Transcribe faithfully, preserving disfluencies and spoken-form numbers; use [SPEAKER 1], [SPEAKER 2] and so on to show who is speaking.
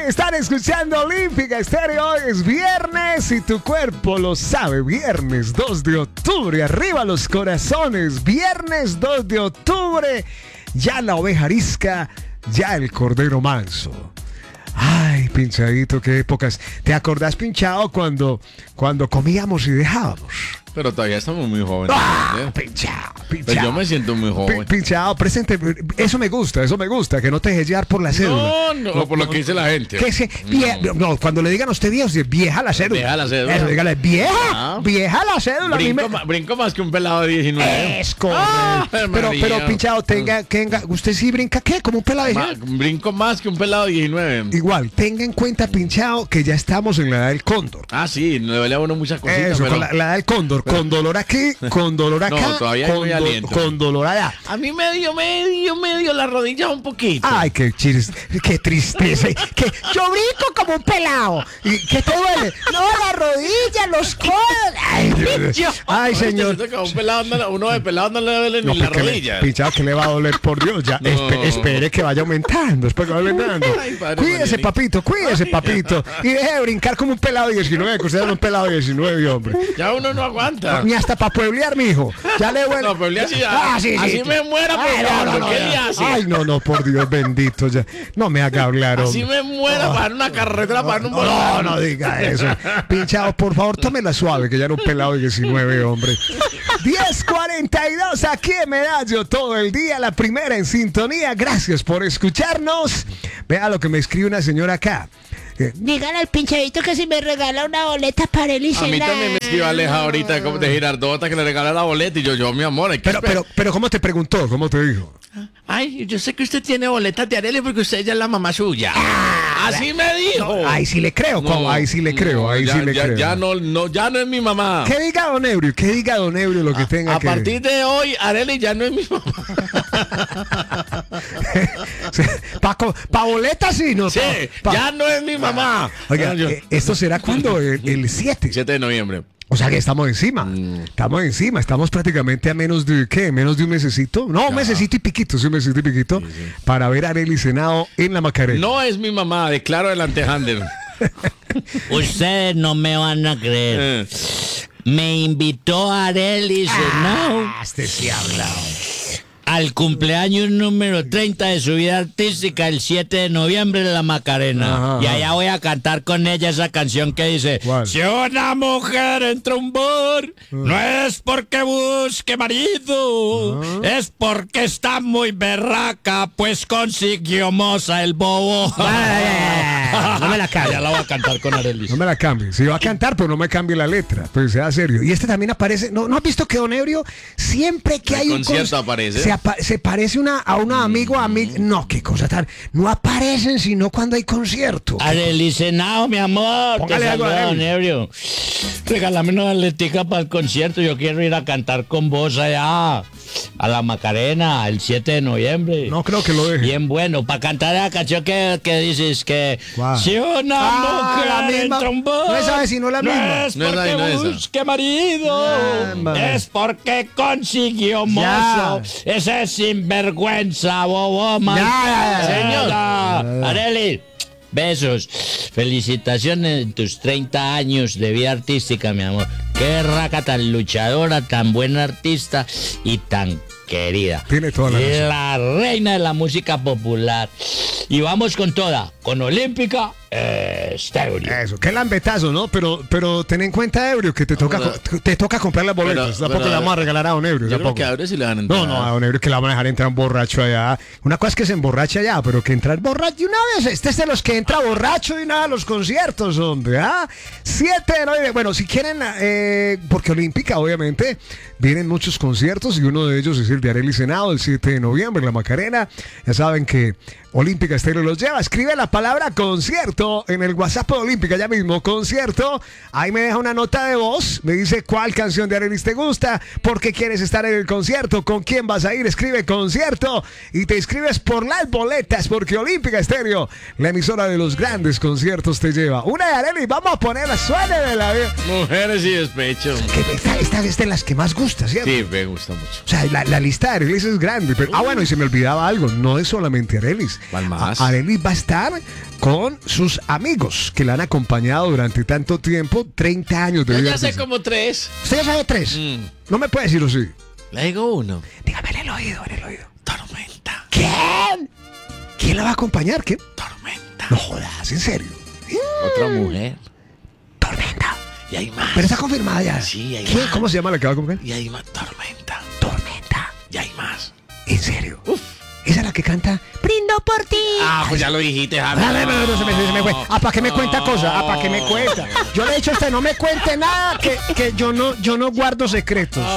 [SPEAKER 1] están escuchando Olímpica Estéreo. Hoy es viernes y tu cuerpo lo sabe. Viernes dos de octubre. Arriba los corazones. Viernes dos de octubre. Ya la oveja arisca, ya el cordero manso. Ay, Pinchadito, qué épocas. ¿Te acordás, Pinchado, cuando, cuando comíamos y dejábamos?
[SPEAKER 2] Pero todavía estamos muy jóvenes.
[SPEAKER 1] ¡Ah! Pinchado, pinchado.
[SPEAKER 2] Pues yo me siento muy joven.
[SPEAKER 1] P- pinchado, presente. Eso me gusta, eso me gusta. Que no te dejes llevar por la cédula.
[SPEAKER 2] No, no, no por lo que dice la gente.
[SPEAKER 1] Que se, vie, no. no, cuando le digan a usted Dios, vieja la cédula.
[SPEAKER 2] Vieja la cédula.
[SPEAKER 1] Eso, dígale, vieja,
[SPEAKER 2] ah.
[SPEAKER 1] vieja la cédula.
[SPEAKER 2] Brinco,
[SPEAKER 1] me...
[SPEAKER 2] ma, brinco más que un pelado de diecinueve.
[SPEAKER 1] Es correcto.
[SPEAKER 2] Ah,
[SPEAKER 1] pero, pero, Pinchado, tenga, tenga, ¿usted sí brinca qué? ¿Como un pelado de
[SPEAKER 2] ma, Brinco más que un pelado de diecinueve.
[SPEAKER 1] Igual, tenga en cuenta, Pinchado, que ya estamos en la edad del cóndor.
[SPEAKER 2] Ah, sí, le duele a uno muchas cositas.
[SPEAKER 1] Eso,
[SPEAKER 2] pero...
[SPEAKER 1] con la, la edad del cóndor.
[SPEAKER 2] pero...
[SPEAKER 1] Con dolor aquí, con dolor acá.
[SPEAKER 2] No, todavía
[SPEAKER 1] con,
[SPEAKER 2] hay muy
[SPEAKER 1] do,
[SPEAKER 2] aliento.
[SPEAKER 1] con dolor allá.
[SPEAKER 2] A mí medio, medio, medio la rodilla un poquito.
[SPEAKER 1] Ay, qué chis, qué tristeza. que yo brinco como un pelado. ¿Y qué te duele? No, la rodilla, los codos. Ay,
[SPEAKER 2] yo,
[SPEAKER 1] ay señor.
[SPEAKER 2] Un pelado no, uno de pelado no le duele no, ni la rodilla.
[SPEAKER 1] Pinchado, que le va a doler, por Dios. Ya, no. espe, espere que vaya aumentando. Espere que vaya aumentando. Ay, padre, cuídese, manini. papito, cuídese, papito. Y deje de brincar como un pelado de diecinueve, que usted es un pelado de diecinueve, hombre.
[SPEAKER 2] Ya uno no aguanta.
[SPEAKER 1] Ni hasta para pueblear, mijo. Ya le vuelve.
[SPEAKER 2] No, pueblear sí, ah, sí, sí. Así me muera puebleando. No, no, ¿qué día hace?
[SPEAKER 1] Ay, no, no, por Dios bendito. Ya. No me haga hablar, hombre.
[SPEAKER 2] Así me muera oh. para una carretera, no, para un volante.
[SPEAKER 1] No, no diga eso. Pinchado, por favor, tómela suave, que ya era un pelado de diecinueve, hombre. diez cuarenta y dos aquí en Medallo, todo el día, la primera en sintonía. Gracias por escucharnos. Vea lo que me escribe una señora acá.
[SPEAKER 3] Díganle al Pinchadito que si me regala una boleta para él y
[SPEAKER 2] a mí también me escribió Aleja ahorita de Girardota que le regala la boleta y yo, yo, mi amor, hay que
[SPEAKER 1] pero, pero, pero, ¿cómo te preguntó? ¿Cómo te dijo?
[SPEAKER 2] Ay, yo sé que usted tiene boletas de Arely porque usted ya es la mamá suya. Ah, así me dijo.
[SPEAKER 1] No, ahí sí le creo, ¿cómo? No, ahí sí le creo, no, ahí
[SPEAKER 2] ya,
[SPEAKER 1] sí le
[SPEAKER 2] ya,
[SPEAKER 1] creo.
[SPEAKER 2] Ya no, no, ya no es mi mamá.
[SPEAKER 1] ¿Qué diga Don Ebrio? ¿Qué diga Don Ebrio lo que
[SPEAKER 2] a,
[SPEAKER 1] tenga
[SPEAKER 2] a
[SPEAKER 1] que...
[SPEAKER 2] A partir de hoy, Arely ya no es mi mamá.
[SPEAKER 1] Para pa boletas sí, ¿no?
[SPEAKER 2] Sí,
[SPEAKER 1] pa, pa...
[SPEAKER 2] ya no es mi mamá.
[SPEAKER 1] Oiga, yo... ¿esto será cuándo? El siete.
[SPEAKER 2] siete de noviembre.
[SPEAKER 1] O sea que estamos encima, mm. estamos encima, estamos prácticamente a menos de, ¿qué? Menos de un mesecito, no, ya. un mesecito y piquito, sí, un mesecito y piquito, sí, sí. para ver a Arely Senado en la Macarena.
[SPEAKER 2] No es mi mamá, declaro delante Hander.
[SPEAKER 4] Ustedes no me van a creer. Me invitó a Arely Senado.
[SPEAKER 1] Ah, este sí ha hablado.
[SPEAKER 4] Al cumpleaños número treinta de su vida artística, el siete de noviembre en la Macarena. Ajá, y allá voy a cantar con ella esa canción que dice: ¿cuál? Si una mujer entra a un bar, uh. no es porque busque marido, uh. es porque está muy berraca, pues consiguió moza el bobo.
[SPEAKER 1] No me la cambie.
[SPEAKER 4] Ya la voy a cantar con Arely.
[SPEAKER 1] No me la cambie. Si va a cantar, pero no me cambie la letra. Pues sea serio. Y este también aparece. ¿No, no has visto que Don Ebrio, siempre que
[SPEAKER 2] el
[SPEAKER 1] hay un
[SPEAKER 2] concierto aparece?
[SPEAKER 1] Se, apa se parece una, a un amigo, a mí. No, qué cosa tan. No aparecen sino cuando hay concierto.
[SPEAKER 4] Arely Senado, mi amor.
[SPEAKER 1] Póngale
[SPEAKER 4] te
[SPEAKER 1] algo a
[SPEAKER 4] Don Ebrio. Regálame una letica para el concierto. Yo quiero ir a cantar con vos allá a la Macarena el siete de noviembre.
[SPEAKER 1] No creo que lo deje.
[SPEAKER 4] Bien bueno. Para cantar la canción que, que dices que. Wow. Si una
[SPEAKER 1] ah,
[SPEAKER 4] mujer
[SPEAKER 1] la misma,
[SPEAKER 4] entra un bar,
[SPEAKER 1] no es esa, sino la
[SPEAKER 4] no
[SPEAKER 1] misma.
[SPEAKER 4] es
[SPEAKER 2] no
[SPEAKER 4] porque
[SPEAKER 2] es la, no
[SPEAKER 4] busque es marido,
[SPEAKER 1] yeah,
[SPEAKER 4] es porque consiguió mozo. Ese es sinvergüenza, bobo, man.
[SPEAKER 1] Yeah.
[SPEAKER 4] Señora, yeah. Arely, besos. Felicitaciones en tus treinta años de vida artística, mi amor. Qué raca tan luchadora, tan buena artista y tan querida.
[SPEAKER 1] Tiene toda la razón.
[SPEAKER 4] La reina de la música popular. Y vamos con toda, con Olímpica Estéreo.
[SPEAKER 1] Eso, qué lambetazo, ¿no? Pero, pero ten en cuenta, Ebrio, que te toca, pero, te toca comprar las boletas. Pero, tampoco pero, le vamos a regalar a Don Ebrio.
[SPEAKER 2] Yo
[SPEAKER 1] tampoco.
[SPEAKER 2] creo que a Ebrio sí le van a entrar.
[SPEAKER 1] No, no, a Don Ebrio que le van a dejar entrar un borracho allá. Una cosa es que se emborracha allá, pero que entrar borracho de una vez. Este es de los que entra borracho de una vez a los conciertos, hombre. ¿Ah? Siete de noviembre. Bueno, si quieren, eh, porque Olímpica, obviamente, vienen muchos conciertos y uno de ellos es el de Arely Senado, el siete de noviembre en la Macarena. Ya saben que Olímpica Estéreo los lleva. Escribe la palabra concierto en el WhatsApp de Olímpica, ya mismo, concierto. Ahí me deja una nota de voz, me dice cuál canción de Arely te gusta, por qué quieres estar en el concierto, con quién vas a ir. Escribe concierto y te inscribes por las boletas, porque Olímpica Estéreo, la emisora de los grandes conciertos, te lleva. Una de Arely, vamos a ponerla, suene de la vida.
[SPEAKER 2] Mujeres y despecho.
[SPEAKER 1] Que esta, esta es de las que más gusta, ¿cierto?
[SPEAKER 2] Sí, me gusta mucho.
[SPEAKER 1] O sea, la, la lista de Arely es grande. Pero, ah, bueno, y se me olvidaba algo, no es solamente Arely.
[SPEAKER 2] ¿Cuál más?
[SPEAKER 1] A- Arely va a estar con sus amigos que la han acompañado durante tanto tiempo, treinta años de
[SPEAKER 2] Yo
[SPEAKER 1] vida
[SPEAKER 2] ya sé
[SPEAKER 1] artística.
[SPEAKER 2] como tres.
[SPEAKER 1] ¿Usted ya sabe tres?
[SPEAKER 2] Mm.
[SPEAKER 1] No me puede decirlo así.
[SPEAKER 2] Le digo uno.
[SPEAKER 1] Dígame en el oído, en el oído.
[SPEAKER 2] Tormenta.
[SPEAKER 1] ¿Quién? ¿Quién la va a acompañar? ¿Quién?
[SPEAKER 2] Tormenta.
[SPEAKER 1] No jodas, en serio.
[SPEAKER 2] Otra mujer.
[SPEAKER 1] Tormenta.
[SPEAKER 2] Y hay más.
[SPEAKER 1] Pero está confirmada ya.
[SPEAKER 2] Sí, hay
[SPEAKER 1] ¿Quién?
[SPEAKER 2] más.
[SPEAKER 1] ¿Cómo se llama la que va a acompañar?
[SPEAKER 2] Y hay más. Tormenta.
[SPEAKER 1] Tormenta.
[SPEAKER 2] Y hay más.
[SPEAKER 1] ¿En serio? Esa es la que canta.
[SPEAKER 3] Brindo por ti.
[SPEAKER 2] Ah, pues ya lo dijiste, Javi.
[SPEAKER 1] Ah, no, no, no, se me, se me fue. Ah, ¿para qué me cuenta cosas? Ah, ¿para qué me cuenta? Yo le he dicho a usted, no me cuente nada, que, que yo no, yo no guardo secretos.